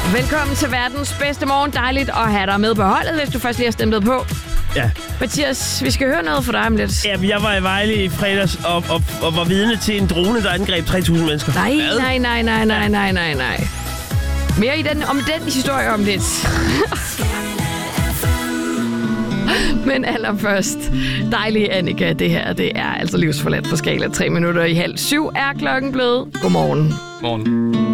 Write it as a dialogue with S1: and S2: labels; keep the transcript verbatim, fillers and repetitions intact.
S1: Velkommen til verdens bedste morgen. Dejligt at have dig med på holdet, hvis du først lige har stemt på.
S2: Ja.
S1: Mathias, vi skal høre noget fra dig om lidt.
S2: Ja, jeg var i Vejle i fredags og, og, og var vidne til en drone, der angreb tre tusind mennesker.
S1: Nej,
S2: Hvad?
S1: nej, nej, nej, nej, nej, nej, nej. Mere i den, om den historie om lidt. Men allerførst, dejlige Annika, det her, det er altså livsforladt på skala. Tre minutter i halv syv er klokken blevet. Godmorgen.
S3: Morgen.